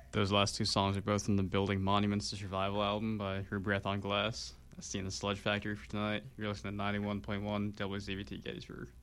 Those last two songs are both from the Building Monuments to Survival album by Her Breath on Glass. That's the Sludge Factory for tonight. You're listening to 91.1 WZVT Gettysburg.